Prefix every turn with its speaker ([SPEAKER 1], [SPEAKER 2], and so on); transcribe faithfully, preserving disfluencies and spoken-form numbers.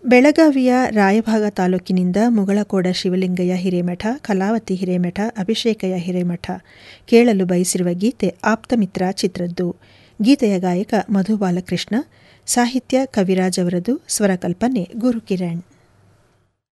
[SPEAKER 1] ಬೆಳಗಾವಿಯ ರಾಯಭಾಗ ತಾಲೂಕಿನಿಂದ ಮುಗಳಕೋಡ ಶಿವಲಿಂಗಯ್ಯ ಹಿರೇಮಠ, ಕಲಾವತಿ ಹಿರೇಮಠ, ಅಭಿಷೇಕಯ್ಯ ಹಿರೇಮಠ ಕೇಳಲು ಬಯಸಿರುವ ಗೀತೆ ಆಪ್ತಮಿತ್ರ ಚಿತ್ರದ್ದು. ಗೀತೆಯ ಗಾಯಕ ಮಧು ಬಾಲಕೃಷ್ಣ, ಸಾಹಿತ್ಯ ಕವಿರಾಜ್ ಅವರದು, ಸ್ವರಕಲ್ಪನೆ ಗುರುಕಿರಣ್.